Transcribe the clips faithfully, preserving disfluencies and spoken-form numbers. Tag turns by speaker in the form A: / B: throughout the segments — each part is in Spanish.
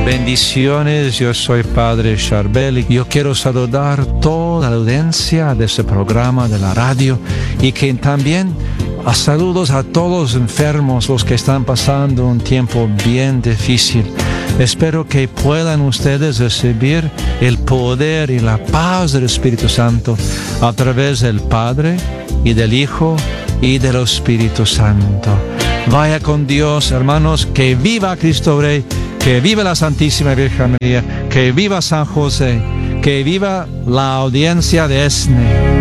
A: Bendiciones, yo soy Padre Charbel y yo quiero saludar toda la audiencia de este programa de la radio y que también a saludos a todos los enfermos, los que están pasando un tiempo bien difícil. Espero que puedan ustedes recibir el poder y la paz del Espíritu Santo a través del Padre y del Hijo y del Espíritu Santo. Vaya con Dios, hermanos, que viva Cristo Rey, que viva la Santísima Virgen María, que viva San José, que viva la audiencia de ESNE.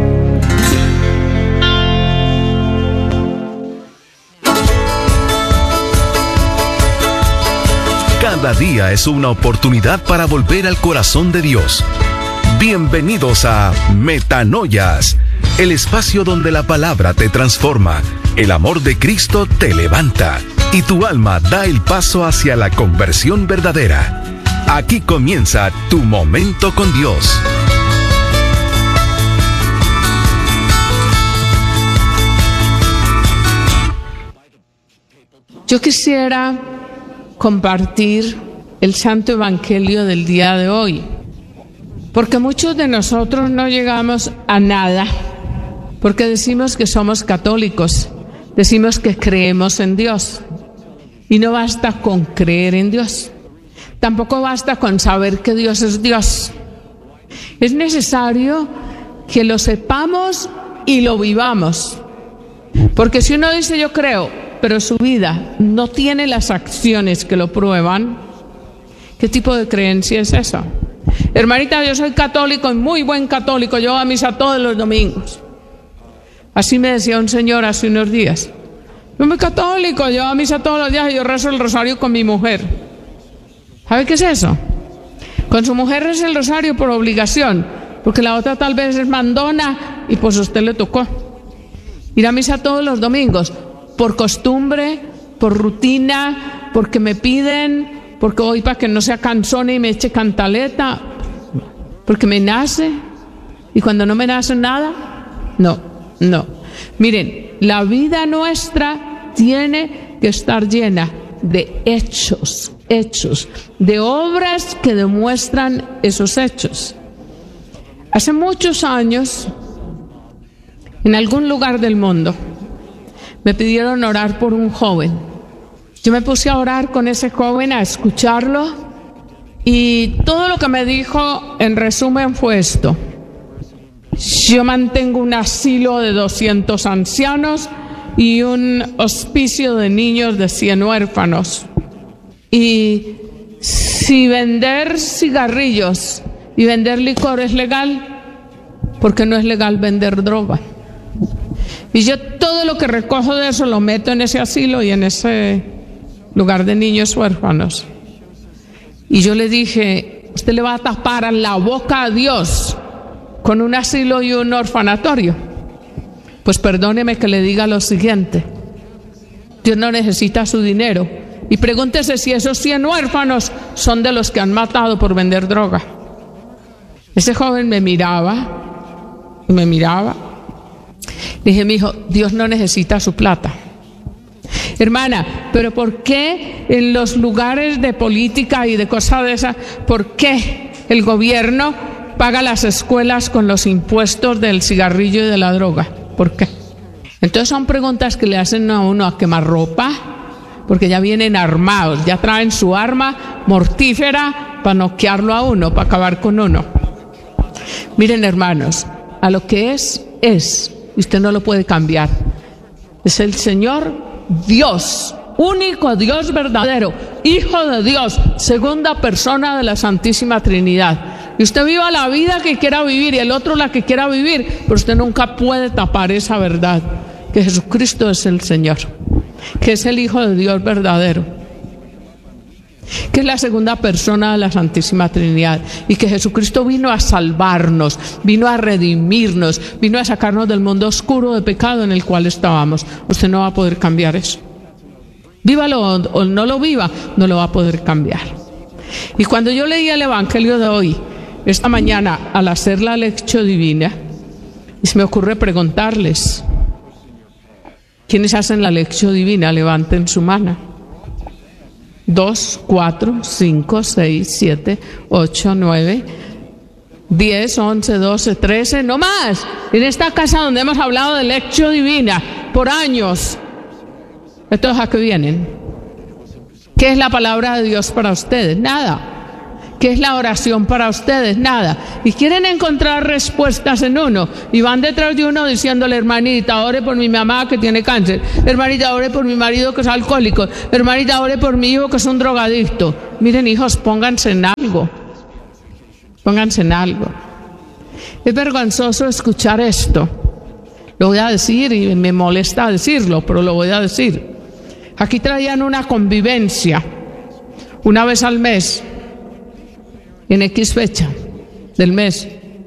B: Cada día es una oportunidad para volver al corazón de Dios. Bienvenidos a Metanoias, el espacio donde la palabra te transforma, el amor de Cristo te levanta y tu alma da el paso hacia la conversión verdadera. Aquí comienza tu momento con Dios.
C: Yo quisiera compartir el Santo Evangelio del día de hoy, porque muchos de nosotros no llegamos a nada, porque decimos que somos católicos, decimos que creemos en Dios, y no basta con creer en Dios, tampoco basta con saber que Dios es Dios. Es necesario que lo sepamos y lo vivamos, porque si uno dice yo creo, pero su vida no tiene las acciones que lo prueban, ¿qué tipo de creencia es esa? Hermanita, yo soy católico y muy buen católico, yo voy a misa todos los domingos. Así me decía un señor hace unos días. Yo soy católico, yo voy a misa todos los días y yo rezo el rosario con mi mujer. ¿Sabe qué es eso? Con su mujer reza el rosario por obligación, porque la otra tal vez es mandona y pues a usted le tocó ir a misa todos los domingos. Por costumbre, por rutina, porque me piden, porque voy para que no sea cansona y me eche cantaleta, porque me nace, y cuando no me nace nada, no, no. Miren, la vida nuestra tiene que estar llena de hechos, hechos, de obras que demuestran esos hechos. Hace muchos años, en algún lugar del mundo, me pidieron orar por un joven. Yo me puse a orar con ese joven, a escucharlo, y todo lo que me dijo en resumen fue esto: yo mantengo un asilo de doscientos ancianos y un hospicio de niños de cien huérfanos, y si vender cigarrillos y vender licor es legal, ¿por qué no es legal vender droga? Y yo todo lo que recojo de eso lo meto en ese asilo y en ese lugar de niños huérfanos. Y yo le dije, usted le va a tapar la boca a Dios con un asilo y un orfanatorio. Pues perdóneme que le diga lo siguiente: Dios no necesita su dinero. Y pregúntese si esos cien huérfanos son de los que han matado por vender droga. Ese joven me miraba, y me miraba. Le dije, mi hijo, Dios no necesita su plata. Hermana, pero ¿por qué en los lugares de política y de cosas de esas, por qué el gobierno paga las escuelas con los impuestos del cigarrillo y de la droga? ¿Por qué? Entonces son preguntas que le hacen a uno a quemarropa, porque ya vienen armados, ya traen su arma mortífera para noquearlo a uno, para acabar con uno. Miren, hermanos, a lo que es, es. Usted no lo puede cambiar. Es el Señor Dios, único Dios verdadero, Hijo de Dios, segunda persona de la Santísima Trinidad. Y usted viva la vida que quiera vivir y el otro la que quiera vivir, pero usted nunca puede tapar esa verdad, que Jesucristo es el Señor, que es el Hijo de Dios verdadero, que es la segunda persona de la Santísima Trinidad, y que Jesucristo vino a salvarnos, vino a redimirnos, vino a sacarnos del mundo oscuro de pecado en el cual estábamos. Usted no va a poder cambiar eso. Vívalo o no lo viva, no lo va a poder cambiar. Y cuando yo leía el Evangelio de hoy, esta mañana, al hacer la lección divina, y se me ocurre preguntarles, ¿quiénes hacen la lección divina? Levanten su mano. dos, cuatro, cinco, seis, siete, ocho, nueve, diez, once, doce, trece, no más. En esta casa donde hemos hablado de lección divina por años. ¿Estos a qué vienen? ¿Qué es la palabra de Dios para ustedes? Nada. ¿Qué es la oración para ustedes? Nada. Y quieren encontrar respuestas en uno y van detrás de uno diciéndole: hermanita, ore por mi mamá que tiene cáncer, hermanita, ore por mi marido que es alcohólico, hermanita, ore por mi hijo que es un drogadicto. Miren, hijos, pónganse en algo. Pónganse en algo. Es vergonzoso escuchar esto. Lo voy a decir y me molesta decirlo, pero lo voy a decir. Aquí traían una convivencia una vez al mes, en X fecha del mes.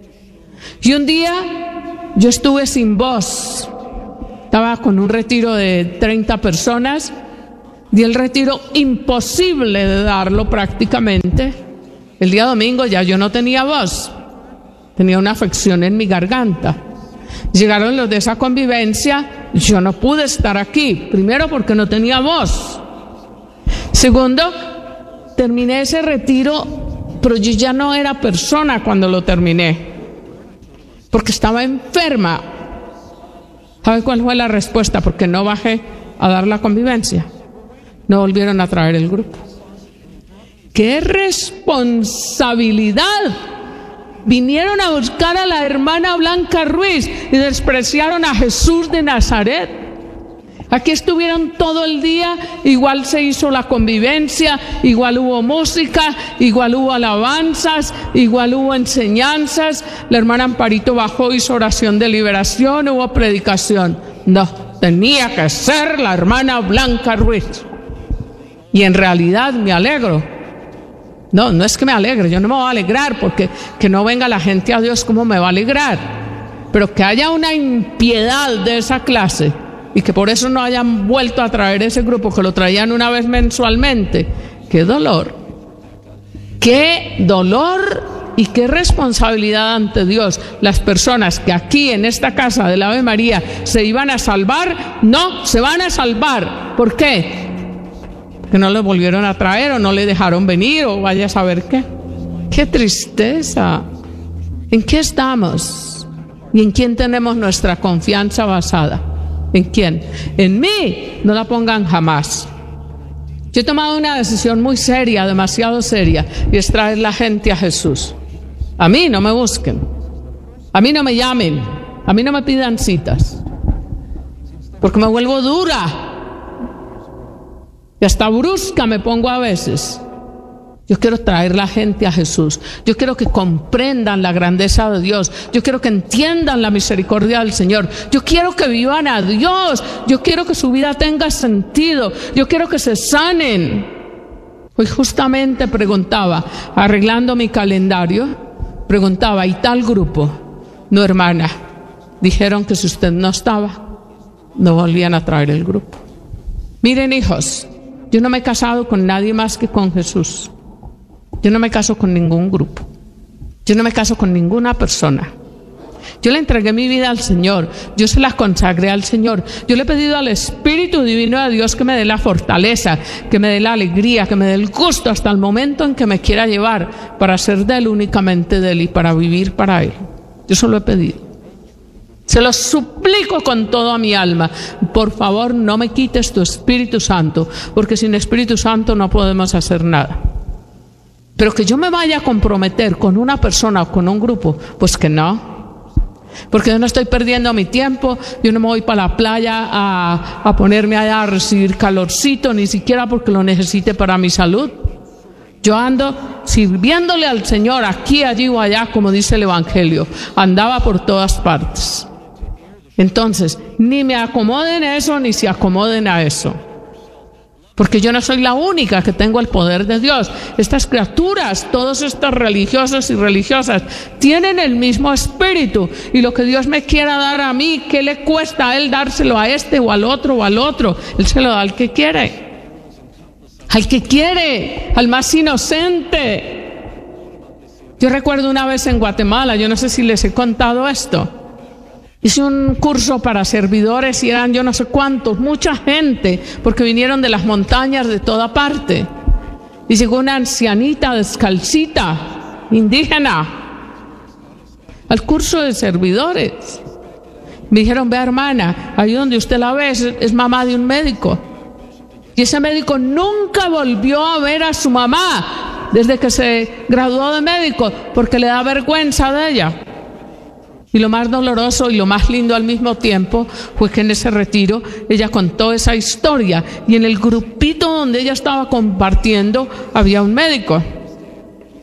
C: Y un día yo estuve sin voz. Estaba con un retiro de treinta personas. Di el retiro imposible de darlo prácticamente. El día domingo ya yo no tenía voz. Tenía una afección en mi garganta. Llegaron los de esa convivencia. Yo no pude estar aquí. Primero porque no tenía voz. Segundo, terminé ese retiro, pero yo ya no era persona cuando lo terminé, porque estaba enferma. ¿Sabe cuál fue la respuesta? Porque no bajé a dar la convivencia. No volvieron a traer el grupo. ¡Qué responsabilidad! Vinieron a buscar a la hermana Blanca Ruiz y despreciaron a Jesús de Nazaret. Aquí estuvieron todo el día, igual se hizo la convivencia, igual hubo música, igual hubo alabanzas, igual hubo enseñanzas. La hermana Amparito bajó, hizo oración de liberación, hubo predicación. No, tenía que ser la hermana Blanca Ruiz. Y en realidad me alegro. No, no es que me alegre, yo no me voy a alegrar porque que no venga la gente a Dios, ¿cómo me va a alegrar? Pero que haya una impiedad de esa clase y que por eso no hayan vuelto a traer ese grupo, que lo traían una vez mensualmente. ¡Qué dolor! ¡Qué dolor y qué responsabilidad ante Dios! Las personas que aquí en esta casa del Ave María se iban a salvar, no se van a salvar. ¿Por qué? Que no lo volvieron a traer o no le dejaron venir o vaya a saber qué. ¡Qué tristeza! ¿En qué estamos? ¿Y en quién tenemos nuestra confianza basada? ¿En quién? En mí, no la pongan jamás. Yo he tomado una decisión muy seria, demasiado seria, y es traer la gente a Jesús. A mí no me busquen, a mí no me llamen, a mí no me pidan citas, porque me vuelvo dura. Y hasta brusca me pongo a veces. Yo quiero traer la gente a Jesús. Yo quiero que comprendan la grandeza de Dios. Yo quiero que entiendan la misericordia del Señor. Yo quiero que vivan a Dios. Yo quiero que su vida tenga sentido. Yo quiero que se sanen. Hoy justamente preguntaba, arreglando mi calendario, preguntaba, ¿y tal grupo? No, hermana. Dijeron que si usted no estaba, no volvían a traer el grupo. Miren, hijos, yo no me he casado con nadie más que con Jesús. Yo no me caso con ningún grupo. Yo no me caso con ninguna persona. Yo le entregué mi vida al Señor. Yo se la consagré al Señor. Yo le he pedido al Espíritu Divino de Dios que me dé la fortaleza, que me dé la alegría, que me dé el gusto hasta el momento en que me quiera llevar para ser de Él, únicamente de Él y para vivir para Él. Yo se lo he pedido. Se lo suplico con toda mi alma. Por favor, no me quites tu Espíritu Santo, porque sin Espíritu Santo no podemos hacer nada. Pero que yo me vaya a comprometer con una persona o con un grupo, pues que no. Porque yo no estoy perdiendo mi tiempo. Yo no me voy para la playa a, a ponerme allá a recibir calorcito, ni siquiera porque lo necesite para mi salud. Yo ando sirviéndole al Señor aquí, allí o allá, como dice el Evangelio. Andaba por todas partes. Entonces, ni me acomoden a eso, ni se acomoden a eso. Porque yo no soy la única que tengo el poder de Dios. Estas criaturas, todos estos religiosos y religiosas, tienen el mismo espíritu. Y lo que Dios me quiera dar a mí, ¿qué le cuesta a Él dárselo a este o al otro o al otro? Él se lo da al que quiere. Al que quiere, al más inocente. Yo recuerdo una vez en Guatemala, yo no sé si les he contado esto. Hice un curso para servidores y eran yo no sé cuántos, mucha gente, porque vinieron de las montañas de toda parte. Y llegó una ancianita descalcita, indígena, al curso de servidores. Me dijeron, vea hermana, ahí donde usted la ve es, es mamá de un médico. Y ese médico nunca volvió a ver a su mamá desde que se graduó de médico, porque le da vergüenza de ella. Y lo más doloroso y lo más lindo al mismo tiempo fue que en ese retiro ella contó esa historia, y en el grupito donde ella estaba compartiendo había un médico.